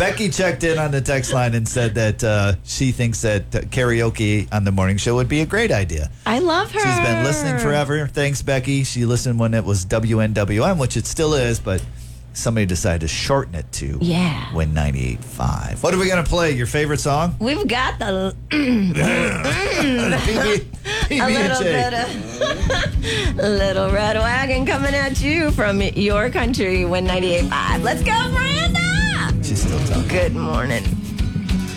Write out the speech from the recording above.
Becky checked in on the text line and said that she thinks that karaoke on the morning show would be a great idea. I love her. She's been listening forever. Thanks, Becky. She listened when it was WNWM, which it still is, but somebody decided to shorten it to Win 98.5. What are we going to play? Your favorite song? We've got the PB&J. a little bit of Little Red Wagon coming at you from your country, Win 98.5. Let's go, Miranda! She's still talking. Good morning.